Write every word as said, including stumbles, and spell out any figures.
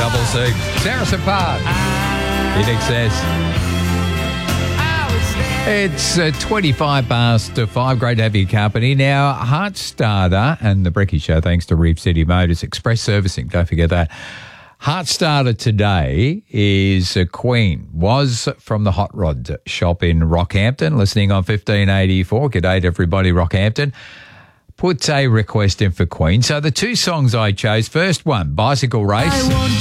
double C. Saracen Park. In excess. It's uh, twenty-five past five. Great to have your company. Now, Heart Starter and the Brekkie Show, thanks to Reef City Motors Express Servicing. Don't forget that. Heart Starter today is a Queen. Was from the Hot Rod shop in Rockhampton, listening on fifteen eighty-four. G'day to everybody, Rockhampton. Put a request in for Queen. So the two songs I chose, first one, Bicycle Race.